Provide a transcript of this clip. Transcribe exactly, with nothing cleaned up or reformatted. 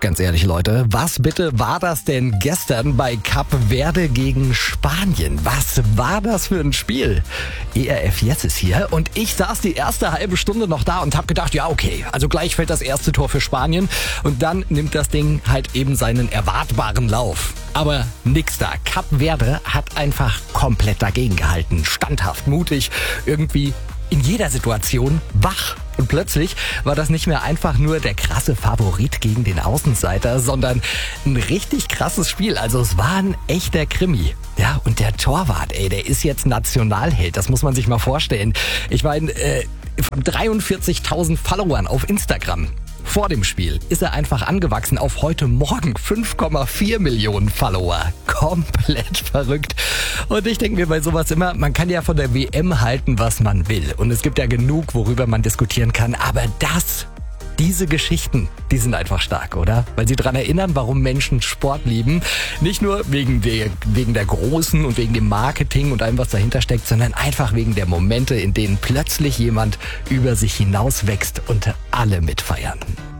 Ganz ehrlich, Leute, was bitte war das denn gestern bei Kap Verde gegen Spanien? Was war das für ein Spiel? E R F Yes ist hier und ich saß die erste halbe Stunde noch da und habe gedacht, ja okay, also gleich fällt das erste Tor für Spanien und dann nimmt das Ding halt eben seinen erwartbaren Lauf. Aber nix da. Kap Verde hat einfach komplett dagegen gehalten. Standhaft, mutig, irgendwie in jeder Situation wach. Und plötzlich war das nicht mehr einfach nur der krasse Favorit gegen den Außenseiter, sondern ein richtig krasses Spiel. Also es war ein echter Krimi. Ja, und der Torwart, ey, der ist jetzt Nationalheld. Das muss man sich mal vorstellen. Ich meine, äh, von dreiundvierzigtausend Followern auf Instagram. Vor dem Spiel ist er einfach angewachsen auf heute Morgen fünf Komma vier Millionen Follower. Komplett verrückt. Und ich denke mir bei sowas immer, man kann ja von der W M halten, was man will. Und es gibt ja genug, worüber man diskutieren kann. Aber das, diese Geschichten, die sind einfach stark, oder? Weil sie daran erinnern, warum Menschen Sport lieben. Nicht nur wegen der, wegen der Großen und wegen dem Marketing und allem, was dahinter steckt, sondern einfach wegen der Momente, in denen plötzlich jemand über sich hinaus wächst und alle mitfeiern.